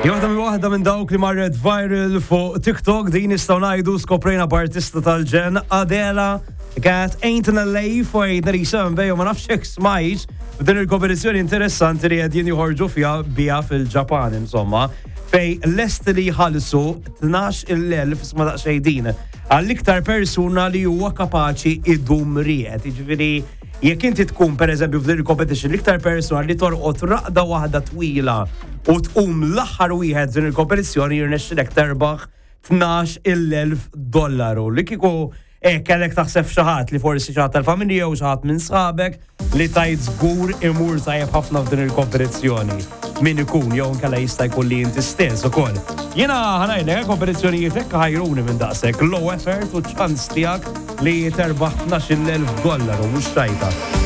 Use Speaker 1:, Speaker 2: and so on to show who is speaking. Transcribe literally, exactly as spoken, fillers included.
Speaker 1: Jota mi waħda minn dawk li marret viral fuq TikTok din nistgħu ngħidu skoprejna b'artista tal-ġen Adela kat Ain't in L A for thirty-seven bejju ma nafx hekk smajt b'din il-kompetizzjoni interessanti li qegħdin joħorġu fiha biha fil-Ġapan insomma fej lest li jħallsu tnax il-elf isma' daqsxejn din għall-iktar persuna li huwa kapaċi idum ried. Jiġifieri jekk inti tkun pereżempju f'din il-competition l-iktar persuna li torqod raqda waħda twila u tqum l-aħħar wieħed din il-kompetizzjoni jirnexxilek terbaħ tnax il-elf dollaru. Li kieku hekk kellek taħseb xi ħadd li forsi xi ħadd tal-familja u xi ħadd minn sħabek li tajt żgur imur tajjeb ħafna f'din il-kompetizzjoni. Min ikun jew inkella jista' jkun li inti stess ukoll. Jiena ħanajlek kompetizzjonijiet hekk ħajruni minn daqshekk low effort u ċans tiegħek li terbaħ tnax il-elf dollaru mhux tajta.